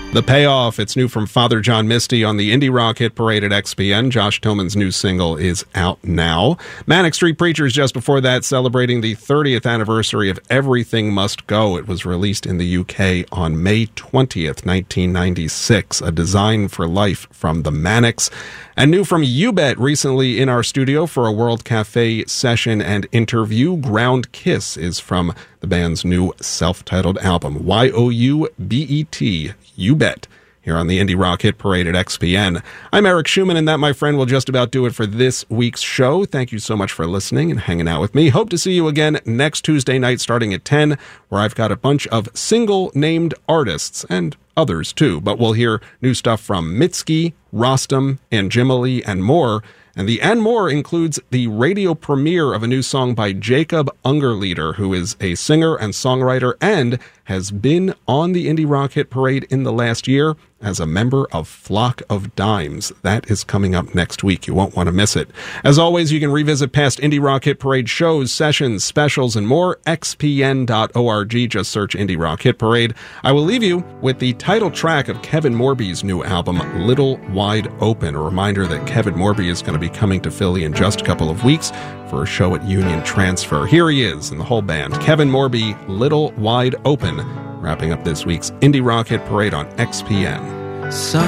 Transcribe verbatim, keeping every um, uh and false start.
The Payoff, it's new from Father John Misty on the Indie Rock Hit Parade at X P N. Josh Tillman's new single is out now. Manic Street Preachers just before that, celebrating the thirtieth anniversary of Everything Must Go. It was released in the U K on May twentieth, nineteen ninety-six. A Design for Life from the Manics. And new from You Bet, recently in our studio for a World Cafe session and interview. Ground Kiss is from the band's new self-titled album, Y O U B E T, You Bet, here on the Indie Rock Hit Parade at X P N. I'm Eric Schumann, and that, my friend, will just about do it for this week's show. Thank you so much for listening and hanging out with me. Hope to see you again next Tuesday night starting at ten, where I've got a bunch of single-named artists, and others too, but we'll hear new stuff from Mitski, Rostam, Anjimali, and more. And the and more includes the radio premiere of a new song by Jacob Ungerleider, who is a singer and songwriter and has been on the Indie Rock Hit Parade in the last year as a member of Flock of Dimes. That is coming up next week. You won't want to miss it. As always, you can revisit past Indie Rock Hit Parade shows, sessions, specials, and more. X P N dot org. Just search Indie Rock Hit Parade. I will leave you with the title track of Kevin Morby's new album, Little Wide Open. A reminder that Kevin Morby is going to be coming to Philly in just a couple of weeks for a show at Union Transfer. Here he is and the whole band. Kevin Morby, Little Wide Open, wrapping up this week's Indie Rock Hit Parade on X P N. Sun